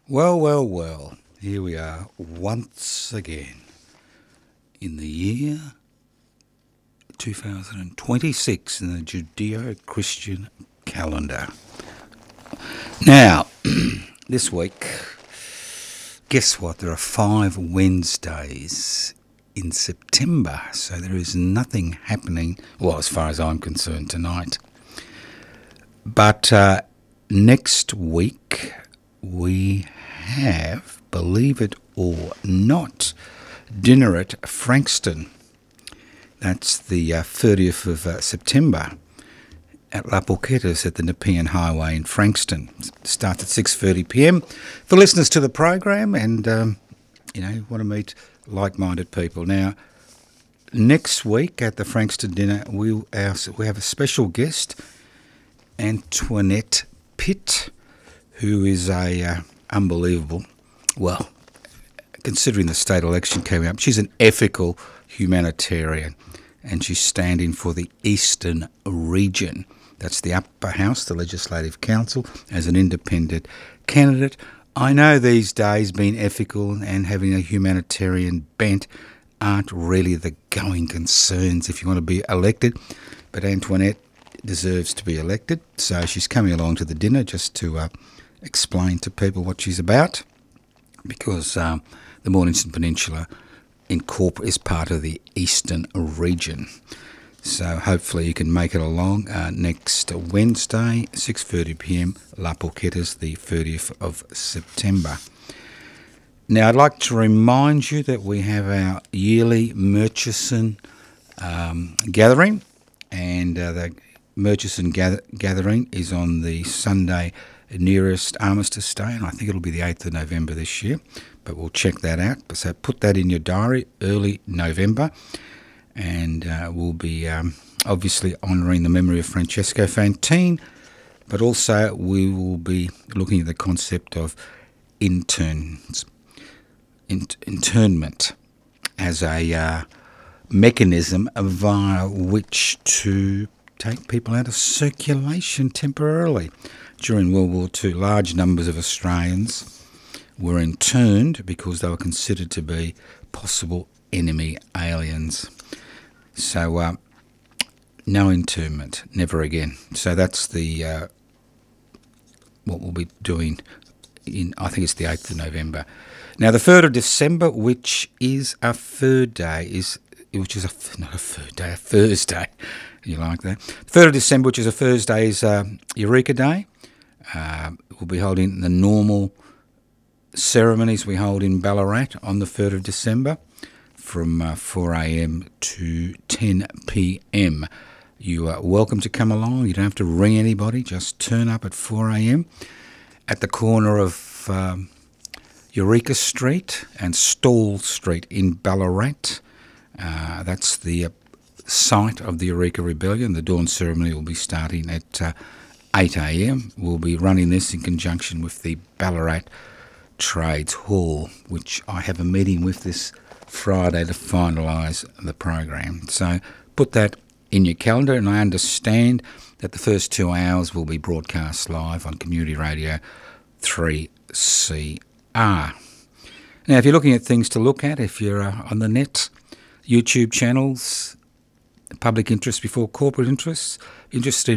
Well, well, well, here we are once again in the year 2026 in the Judeo-Christian calendar. Now, this week, guess what? There are 5 Wednesdays in September, so there is nothing happening, well, as far as I'm concerned, tonight. But next week, we have, believe it or not, dinner at Frankston. That's the 30th of September at La Porquetta's at the Nepean Highway in Frankston. It starts at 6:30pm. For listeners to the program and, want to meet like-minded people. Now, next week at the Frankston dinner, we have a special guest, Antoinette Pitt, who is unbelievable. Well, considering the state election came up, she's an ethical humanitarian, and she's standing for the Eastern Region. That's the upper house, the Legislative Council, as an independent candidate. I know these days being ethical and having a humanitarian bent aren't really the going concerns if you want to be elected, but Antoinette deserves to be elected, so she's coming along to the dinner just to explain to people what she's about, because the Mornington Peninsula is part of the Eastern Region. So hopefully you can make it along next Wednesday, 6:30pm, La Porquetta's, the 30th of September. Now, I'd like to remind you that we have our yearly Murchison gathering, and the Murchison gathering is on the Sunday nearest Armistice Day, and I think it'll be the 8th of November this year, but we'll check that out. So put that in your diary, early November, and we'll be obviously honouring the memory of Francesco Fantine, but also we will be looking at the concept of internment as a mechanism via which to take people out of circulation temporarily. During World War II, large numbers of Australians were interned because they were considered to be possible enemy aliens. So, no internment, never again. So that's the what we'll be doing I think it's the 8th of November. Now, the 3rd of December, which is a Thursday. You like that? 3rd of December, which is a Thursday, is Eureka Day. We'll be holding the normal ceremonies we hold in Ballarat on the 3rd of December from 4am to 10pm. You are welcome to come along. You don't have to ring anybody. Just turn up at 4am at the corner of Eureka Street and Stall Street in Ballarat. That's the site of the Eureka Rebellion. The dawn ceremony will be starting at 8am. We'll be running this in conjunction with the Ballarat Trades Hall, which I have a meeting with this Friday to finalise the program. So put that in your calendar, and I understand that the first 2 hours will be broadcast live on Community Radio 3CR. Now, if you're looking at things to look at, if you're on the net, YouTube channels, public interest before corporate interests, interested in